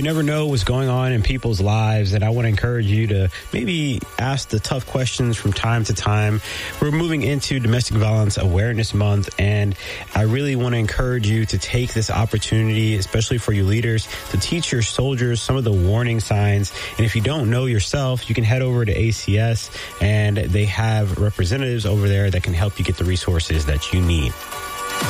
You never know what's going on in people's lives, and I want to encourage you to maybe ask the tough questions from time to time. We're moving into Domestic Violence Awareness Month, and I really want to encourage you to take this opportunity, especially for you leaders, to teach your soldiers some of the warning signs. And if you don't know yourself, you can head over to ACS, and they have representatives over there that can help you get the resources that you need.